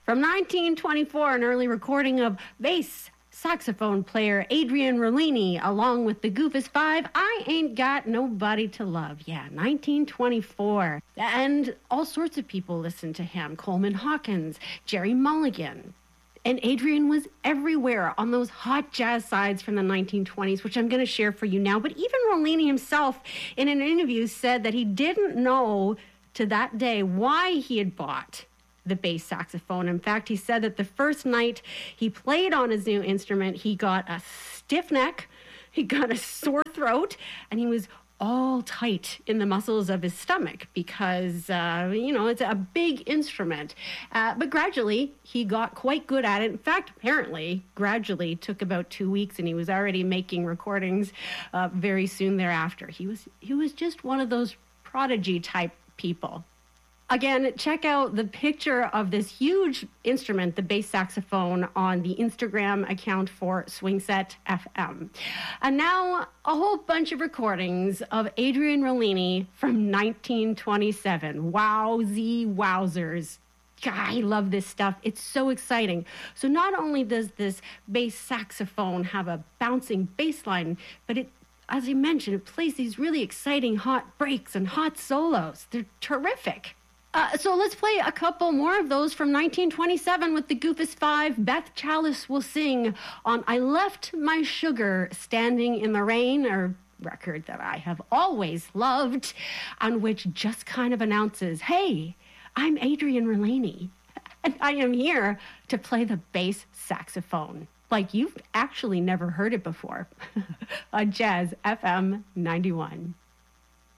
From 1924, an early recording of bass saxophone player Adrian Rollini, along with the Goofus Five, I Ain't Got Nobody to Love. Yeah, 1924. And all sorts of people listened to him. Coleman Hawkins, Jerry Mulligan. And Adrian was everywhere on those hot jazz sides from the 1920s, which I'm going to share for you now. But even Rollini himself, in an interview, said that he didn't know to that day why he had bought the bass saxophone. In fact, he said that the first night he played on his new instrument, he got a stiff neck, he got a sore throat, and he was all tight in the muscles of his stomach because, it's a big instrument. But gradually, he got quite good at it. In fact, apparently, gradually took about 2 weeks, and he was already making recordings very soon thereafter. He was just one of those prodigy-type people. Again, check out the picture of this huge instrument, the bass saxophone, on the Instagram account for Swingset FM. And now, a whole bunch of recordings of Adrian Rollini from 1927. Wowzy wowzers. God, I love this stuff. It's so exciting. So not only does this bass saxophone have a bouncing bass line, but it, as I mentioned, it plays these really exciting hot breaks and hot solos. They're terrific. So let's play a couple more of those from 1927 with the Goofus Five. Beth Chalice will sing on I Left My Sugar Standing in the Rain, a record that I have always loved, on which just kind of announces, hey, I'm Adrian Rollini, and I am here to play the bass saxophone. Like you've actually never heard it before. On Jazz FM 91.